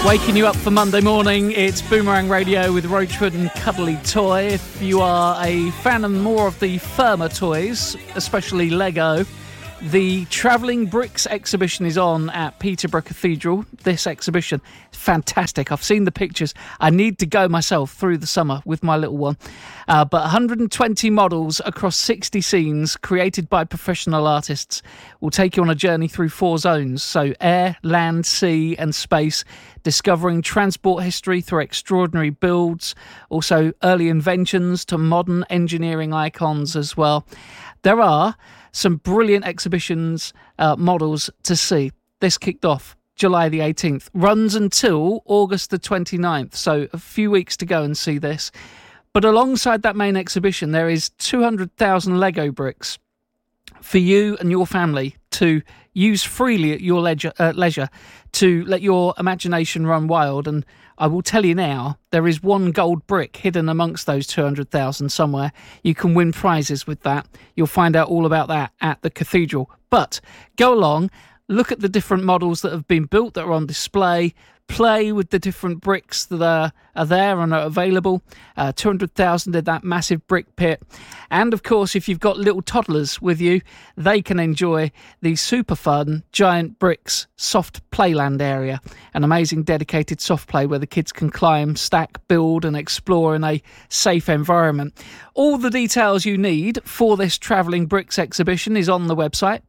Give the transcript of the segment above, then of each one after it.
Waking you up for Monday morning, it's Boomerang Radio with Roachwood and Cuddly Toy. If you are a fan of more of the firmer toys, especially Lego, the Travelling Bricks exhibition is on at Peterborough Cathedral. This exhibition is fantastic. I've seen the pictures. I need to go myself through the summer with my little one. But 120 models across 60 scenes created by professional artists will take you on a journey through 4 zones. So air, land, sea and space, discovering transport history through extraordinary builds, also early inventions to modern engineering icons as well. There are some brilliant exhibitions models to see. This kicked off July the 18th, runs until August the 29th, so a few weeks to go and see this. But alongside that main exhibition, there is 200,000 Lego bricks for you and your family to use freely at your leisure to let your imagination run wild. And I will tell you now, there is one gold brick hidden amongst those 200,000 somewhere. You can win prizes with that. You'll find out all about that at the cathedral. But go along, look at the different models that have been built that are on display, play with the different bricks that are there and are available. 200,000 in that massive brick pit. And of course, if you've got little toddlers with you, they can enjoy the super fun Giant Bricks soft playland area, an amazing dedicated soft play where the kids can climb, stack, build and explore in a safe environment. All the details you need for this Travelling Bricks exhibition is on the website,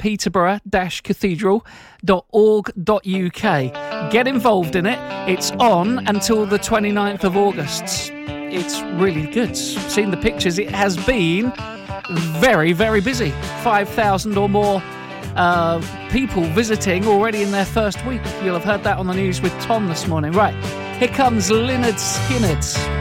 peterborough-cathedral.org.uk. Get involved in it. It's on until the 29th of August. It's really good. Seeing the pictures, it has been very, very busy. 5,000 or more people visiting already in their first week. You'll have heard that on the news with Tom this morning. Right, here comes Lynyrd Skynyrd.